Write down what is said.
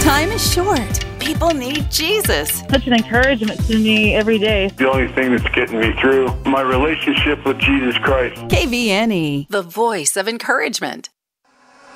Time is short. People need Jesus. Such an encouragement to me every day. The only thing that's getting me through, my relationship with Jesus Christ. KVNE, the voice of encouragement.